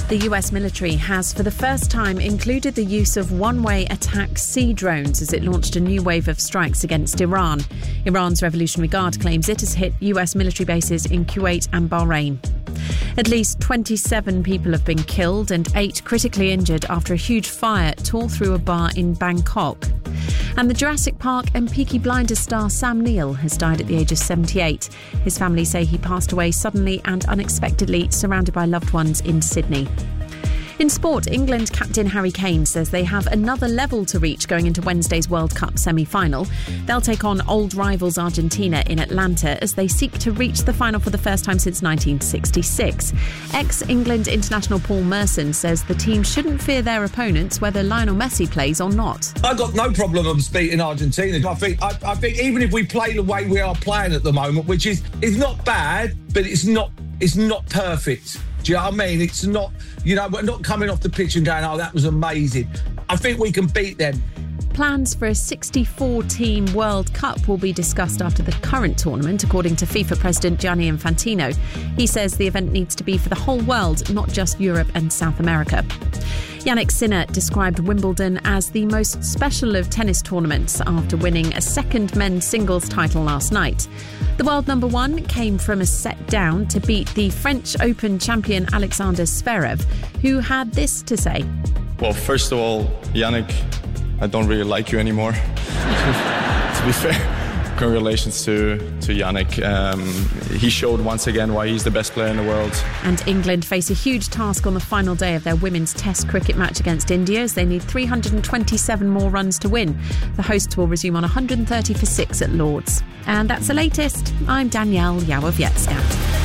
The US military has for the first time included the use of one-way attack sea drones as it launched a new wave of strikes against Iran. Iran's Revolutionary Guard claims it has hit US military bases in Kuwait and Bahrain. At least 27 people have been killed and 8 critically injured after a huge fire tore through a bar in Bangkok. And the Jurassic Park and Peaky Blinders star Sam Neill has died at the age of 78. His family say he passed away suddenly and unexpectedly, surrounded by loved ones in Sydney. In sport, England captain Harry Kane says they have another level to reach going into Wednesday's World Cup semi-final. They'll take on old rivals Argentina in Atlanta as they seek to reach the final for the first time since 1966. Ex-England international Paul Merson says the team shouldn't fear their opponents whether Lionel Messi plays or not. I've got no problem of beating Argentina. I think even if we play the way we are playing at the moment, which is not bad, but it's not perfect. Do you know what I mean? It's not, we're not coming off the pitch and going, oh, that was amazing. I think we can beat them. Plans for a 64-team World Cup will be discussed after the current tournament, according to FIFA President Gianni Infantino. He says the event needs to be for the whole world, not just Europe and South America. Jannik Sinner described Wimbledon as the most special of tennis tournaments after winning a second men's singles title last night. The world number one came from a set down to beat the French Open champion Alexander Zverev, who had this to say. Well, first of all, Jannik, I don't really like you anymore. To be fair, congratulations to Jannik. He showed once again why he's the best player in the world. And England face a huge task on the final day of their women's Test cricket match against India as they need 327 more runs to win. The hosts will resume on 130 for 6 at Lord's. And that's the latest. I'm Danielle Yawowiecka.